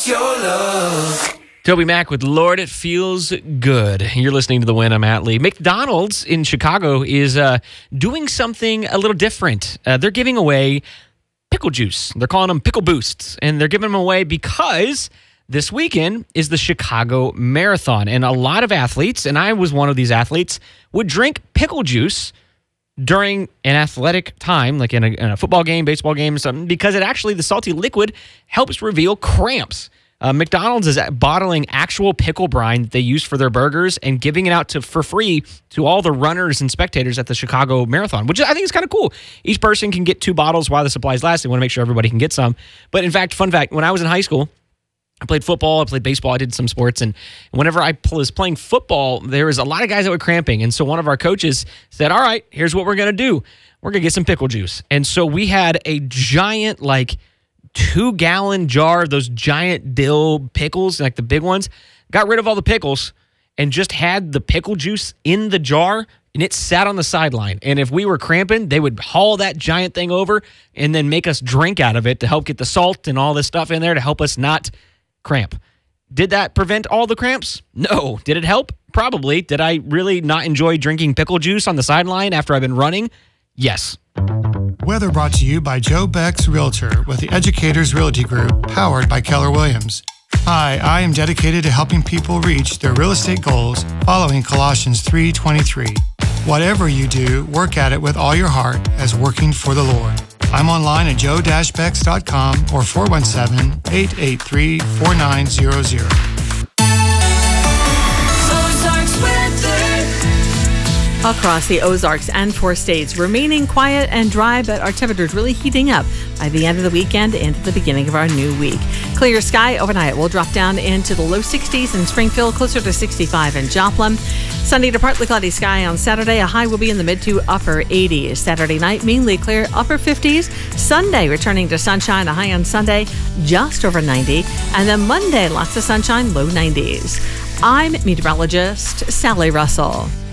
what's your love? Toby Mac with Lord, It Feels Good. You're listening to The Win. I'm Matt Lee. McDonald's in Chicago is doing something a little different. They're giving away pickle juice. They're calling them Pickle Boosts, and they're giving them away because this weekend is the Chicago Marathon, and a lot of athletes, and I was one of these athletes, would drink pickle juice during an athletic time, like in a football game, baseball game, or something, because the salty liquid helps reveal cramps. McDonald's is bottling actual pickle brine that they use for their burgers and giving it out for free to all the runners and spectators at the Chicago Marathon, which I think is kind of cool. Each person can get 2 bottles while the supplies last. They want to make sure everybody can get some. But in fact, fun fact, when I was in high school, I played football, I played baseball, I did some sports, and whenever I was playing football, there was a lot of guys that were cramping, and so one of our coaches said, all right, here's what we're going to do. We're going to get some pickle juice. And so we had a giant, 2-gallon jar of those giant dill pickles, like the big ones, got rid of all the pickles and just had the pickle juice in the jar, and it sat on the sideline. And if we were cramping, they would haul that giant thing over and then make us drink out of it to help get the salt and all this stuff in there to help us not cramp. Did that prevent all the cramps? No. Did it help? Probably. Did I really not enjoy drinking pickle juice on the sideline after I've been running? Yes. Weather brought to you by Joe Beck's Realtor with the Educators Realty Group, powered by Keller Williams. Hi, I am dedicated to helping people reach their real estate goals following Colossians 3:23. Whatever you do, work at it with all your heart as working for the Lord. I'm online at joe-becks.com or 417-883-4900. Across the Ozarks and 4 states, remaining quiet and dry, but our temperatures really heating up by the end of the weekend into the beginning of our new week. Clear sky overnight will drop down into the low 60s in Springfield, closer to 65 in Joplin. Sunny to partly cloudy sky on Saturday. A high will be in the mid to upper 80s. Saturday night, mainly clear, upper 50s. Sunday, returning to sunshine, a high on Sunday, just over 90. And then Monday, lots of sunshine, low 90s. I'm meteorologist Sally Russell.